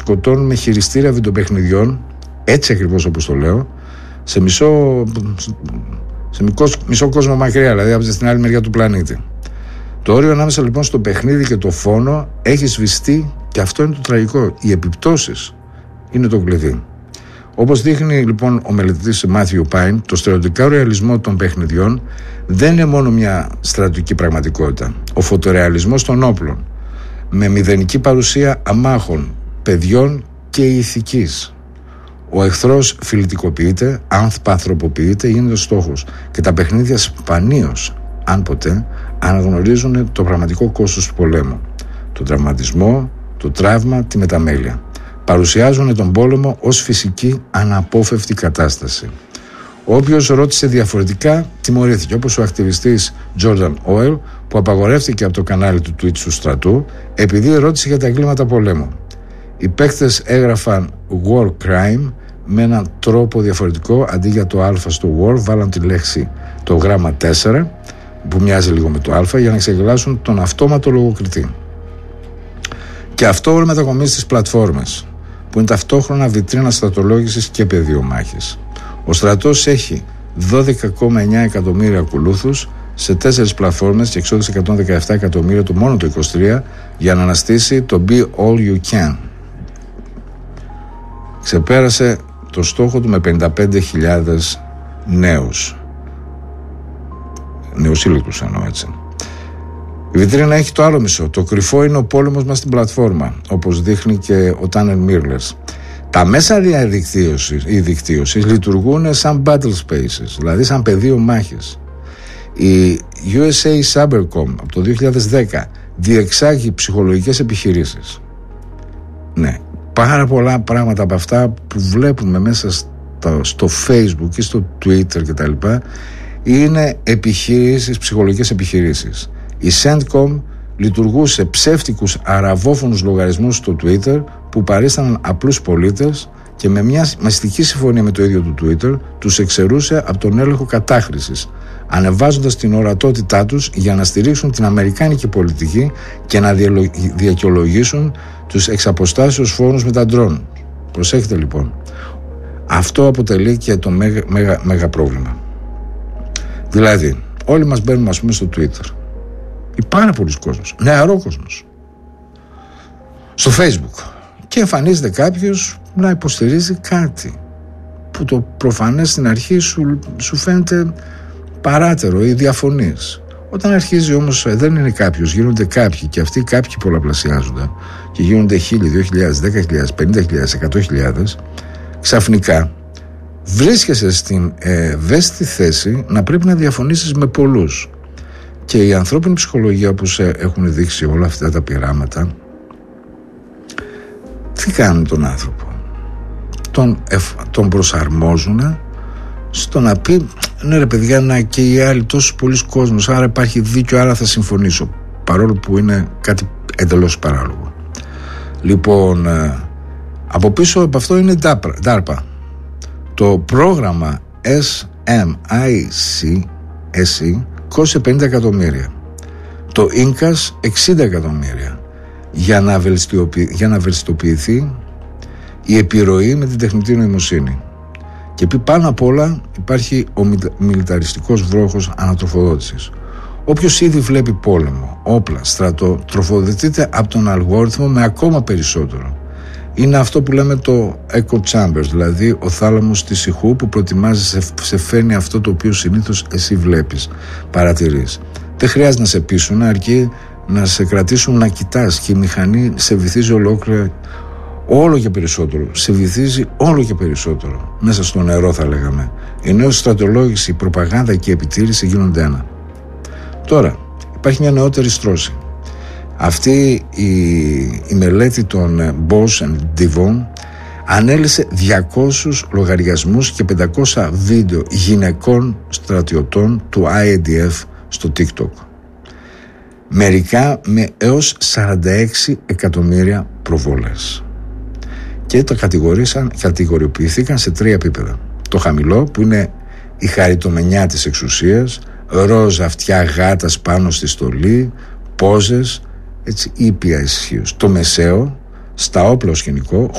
σκοτώνουν με χειριστήρια βιντεοπαιχνιδιών, έτσι ακριβώς όπως το λέω, σε μισό κόσμο μακριά, δηλαδή από την άλλη μεριά του πλανήτη. Το όριο ανάμεσα λοιπόν στο παιχνίδι και το φόνο έχει σβηστεί, και αυτό είναι το τραγικό. Οι επιπτώσεις είναι το κλειδί. Όπως δείχνει λοιπόν ο μελετητής Μάθιου Πάιν, το στρατιωτικό ρεαλισμό των παιχνιδιών δεν είναι μόνο μια στρατιωτική πραγματικότητα. Ο φωτορεαλισμός των όπλων, με μηδενική παρουσία αμάχων, παιδιών και ηθικής. Ο εχθρός φιλητικοποιείται, ανθροποποιείται, γίνεται στόχος, και τα παιχνίδια σπανίως, αν ποτέ, αναγνωρίζουν το πραγματικό κόστος του πολέμου, τον τραυματισμό, το τραύμα, τη μεταμέλεια. Παρουσιάζουν τον πόλεμο ως φυσική αναπόφευκτη κατάσταση. Όποιος ρώτησε διαφορετικά τιμωρήθηκε, όπως ο ακτιβιστής Jordan Oil, που απαγορεύτηκε από το κανάλι του Twitch του στρατού επειδή ρώτησε για τα εγκλήματα πολέμου. Οι παίκτες έγραφαν war crime με έναν τρόπο διαφορετικό, αντί για το α στο war βάλαν τη λέξη, το γράμμα 4 που μοιάζει λίγο με το α, για να ξεγελάσουν τον αυτόματο λογοκριτή. Και αυτό όλο μετακομίζει στις πλατφόρμες, που είναι ταυτόχρονα βιτρίνα στρατολόγησης και πεδίο μάχης. Ο στρατός έχει 12,9 εκατομμύρια ακολούθους σε 4 πλατφόρμες και εξόδους 117 εκατομμύρια το μόνο το 23 για να αναστήσει το Be All You Can. Ξεπέρασε το στόχο του με 55.000 νεοσύλληκτους εννοώ, έτσι. Η βιτρίνα έχει το άλλο μισό. Το κρυφό είναι ο πόλεμος μας στην πλατφόρμα, όπως δείχνει και ο Τάνερ Μίρλερς. Τα μέσα δικτύωσης λειτουργούν σαν battle spaces, δηλαδή σαν πεδίο μάχης. Η USA Cybercom από το 2010 διεξάγει ψυχολογικές επιχειρήσεις. Ναι, πάρα πολλά πράγματα από αυτά που βλέπουμε μέσα στο Facebook ή στο Twitter κτλ. Είναι επιχειρήσεις, ψυχολογικές επιχειρήσεις. Η CENTCOM λειτουργούσε ψεύτικους αραβόφωνους λογαριασμούς στο Twitter που παρίσταναν απλούς πολίτες και με μια μυστική συμφωνία με το ίδιο του Twitter τους εξαιρούσε από τον έλεγχο κατάχρησης, ανεβάζοντας την ορατότητά τους για να στηρίξουν την αμερικάνικη πολιτική και να δικαιολογήσουν τους εξαποστάσεως φόρους με τα ντρόν. Προσέχετε λοιπόν. Αυτό αποτελεί και το μέγα πρόβλημα. Δηλαδή, όλοι μας μπαίνουμε ας πούμε στο Twitter. Πάρα πολλοί κόσμος, νεαρό κόσμος, στο Facebook, και εμφανίζεται κάποιος να υποστηρίζει κάτι που το προφανές στην αρχή σου φαίνεται παράτερο ή διαφωνείς. Όταν αρχίζει όμως δεν είναι κάποιος, γίνονται κάποιοι, και αυτοί κάποιοι πολλαπλασιάζονται και γίνονται 1.000, 2.000, 10.000, 50.000, 100.000, ξαφνικά βρίσκεσαι στην ευαίσθητη θέση να πρέπει να διαφωνήσεις με πολλούς. Και η ανθρώπινη ψυχολογία, όπως έχουν δείξει όλα αυτά τα πειράματα, τι κάνουν τον άνθρωπο? Τον προσαρμόζουν στο να πει ναι ρε παιδιά, να και οι άλλοι τόσους πολλοί κόσμος, άρα υπάρχει δίκιο, άρα θα συμφωνήσω, παρόλο που είναι κάτι εντελώς παράλογο. Λοιπόν, από πίσω από αυτό είναι DARPA. Το πρόγραμμα SMIC κόστησε 50 εκατομμύρια. Το Incas 60 εκατομμύρια για να βελτιστοποιηθεί η επιρροή με την τεχνητή νοημοσύνη. Και πάνω απ' όλα υπάρχει ο μιλιταριστικός βρόχος ανατροφοδότησης. Όποιος ήδη βλέπει πόλεμο, όπλα, στρατό, τροφοδοτείται από τον αλγόριθμο με ακόμα περισσότερο. Είναι αυτό που λέμε το echo chambers, δηλαδή ο θάλαμος της ηχού που προτιμάζει, σε φέρνει αυτό το οποίο συνήθως εσύ βλέπεις, παρατηρείς. Δεν χρειάζεται να σε πείσουν, αρκεί να σε κρατήσουν να κοιτάς, και η μηχανή σε βυθίζει ολόκληρα, όλο και περισσότερο. Σε βυθίζει όλο και περισσότερο. Μέσα στο νερό θα λέγαμε. Η νέο στρατολόγηση, η προπαγάνδα και η επιτήρηση γίνονται ένα. Τώρα υπάρχει μια νεότερη στρώση. Αυτή η μελέτη των Bosch and Divon ανέλυσε 200 λογαριασμούς και 500 βίντεο γυναικών στρατιωτών του IDF στο TikTok. Μερικά με έως 46 εκατομμύρια προβολές. Και το κατηγοριοποιηθήκαν σε 3 επίπεδα. Το χαμηλό, που είναι η χαριτομενιά της εξουσίας, ροζ αυτιά γάτας πάνω στη στολή, πόζες, έτσι ήπια ισχύως. Το μεσαίο, στα όπλο σκηνικό,